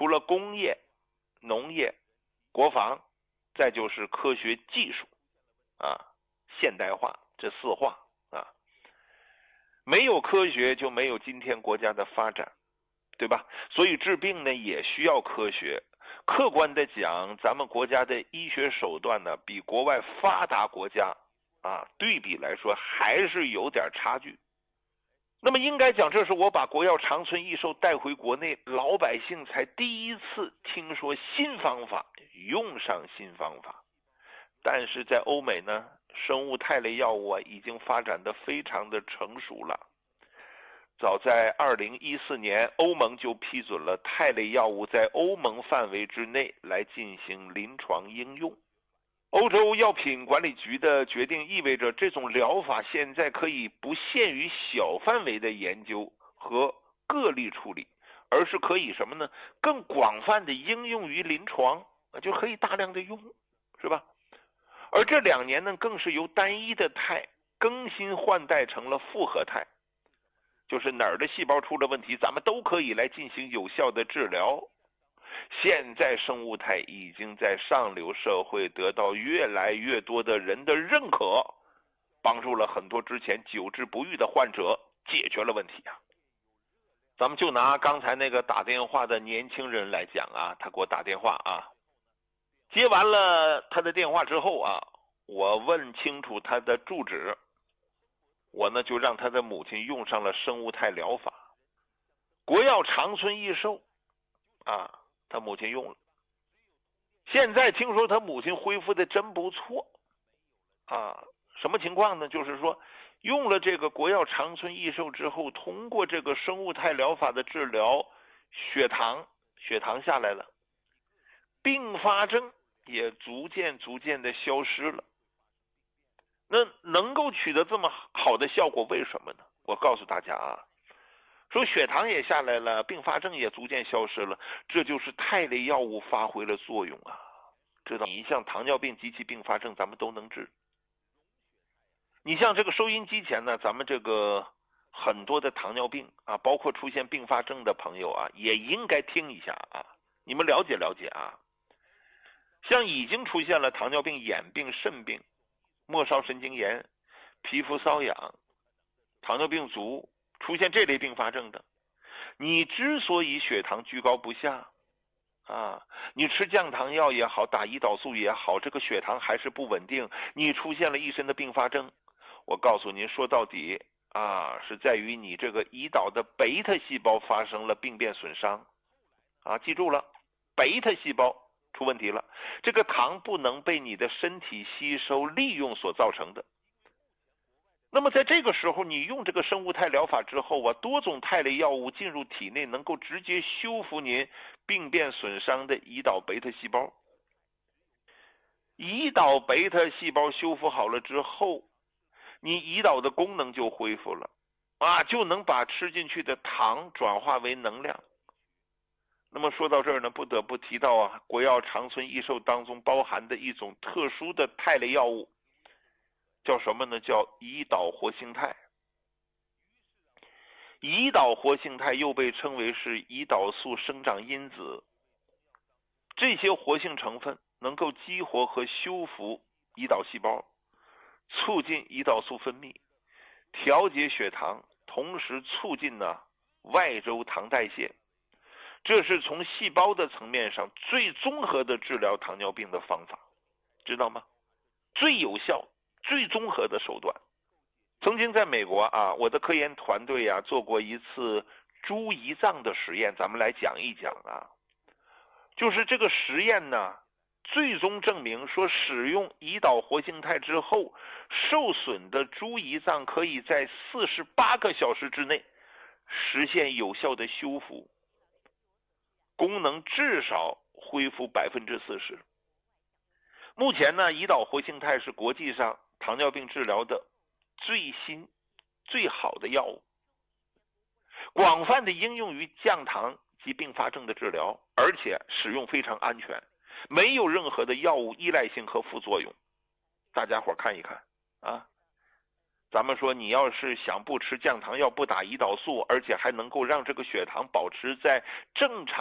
除了工业、农业、国防，再就是科学技术现代化，这四化没有科学就没有今天国家的发展，对吧？所以治病呢也需要科学。客观的讲，咱们国家的医学手段呢比国外发达国家对比来说还是有点差距。那么应该讲，这是我把国药长春益寿带回国内，老百姓才第一次听说新方法，用上新方法。但是在欧美呢，生物肽类药物已经发展得非常的成熟了。早在2014年，欧盟就批准了肽类药物在欧盟范围之内来进行临床应用。欧洲药品管理局的决定意味着，这种疗法现在可以不限于小范围的研究和个例处理，而是可以什么呢？更广泛的应用于临床，就可以大量的用，是吧？而这2年呢，更是由单一的肽更新换代成了复合肽，就是哪儿的细胞出了问题，咱们都可以来进行有效的治疗。现在生物肽已经在上流社会得到越来越多的人的认可，帮助了很多之前久治不愈的患者解决了问题咱们就拿刚才那个打电话的年轻人来讲他给我打电话接完了他的电话之后我问清楚他的住址，我呢就让他的母亲用上了生物肽疗法。国药长春益寿他母亲用了，现在听说他母亲恢复的真不错什么情况呢？就是说用了这个国药长春益寿之后，通过这个生物肽疗法的治疗，血糖下来了，并发症也逐渐的消失了。那能够取得这么好的效果，为什么呢？我告诉大家说血糖也下来了，并发症也逐渐消失了，这就是肽类药物发挥了作用知道你像糖尿病及其并发症咱们都能治。你像这个收音机前呢，咱们这个很多的糖尿病包括出现并发症的朋友也应该听一下你们了解像已经出现了糖尿病、眼病、肾病、末梢神经炎、皮肤瘙痒、糖尿病足，出现这类并发症的，你之所以血糖居高不下你吃降糖药也好，打胰岛素也好，这个血糖还是不稳定，你出现了一身的并发症，我告诉您，说到底是在于你这个胰岛的贝塔细胞发生了病变损伤记住了，贝塔细胞出问题了，这个糖不能被你的身体吸收利用所造成的。那么在这个时候，你用这个生物肽疗法之后多种肽类药物进入体内，能够直接修复您病变损伤的胰岛贝塔细胞。胰岛贝塔细胞修复好了之后，你胰岛的功能就恢复了就能把吃进去的糖转化为能量。那么说到这儿呢，不得不提到国药长春益寿当中包含的一种特殊的肽类药物，叫什么呢？叫胰岛活性肽。胰岛活性肽又被称为是胰岛素生长因子，这些活性成分能够激活和修复胰岛细胞，促进胰岛素分泌，调节血糖，同时促进外周糖代谢。这是从细胞的层面上最综合的治疗糖尿病的方法，知道吗？最有效、最综合的手段。曾经在美国我的科研团队做过一次猪胰脏的实验，咱们来讲一讲就是这个实验呢，最终证明说使用胰岛活性肽之后，受损的猪胰脏可以在48个小时之内实现有效的修复，功能至少恢复40%。目前呢，胰岛活性肽是国际上糖尿病治疗的最新最好的药物，广泛的应用于降糖及并发症的治疗，而且使用非常安全，没有任何的药物依赖性和副作用。大家伙看一看咱们说你要是想不吃降糖药，不打胰岛素，而且还能够让这个血糖保持在正常